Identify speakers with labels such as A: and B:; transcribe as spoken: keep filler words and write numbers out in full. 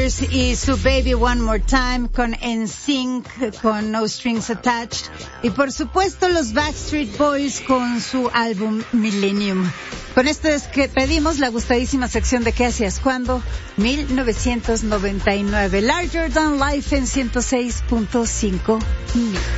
A: Brothers y su Baby One More Time, con N Sync, con No Strings Attached, y por supuesto los Backstreet Boys con su álbum Millennium. Con esto es que pedimos la gustadísima sección de ¿Qué hacías cuando? mil novecientos noventa y nueve. Larger Than Life en ciento seis punto cinco.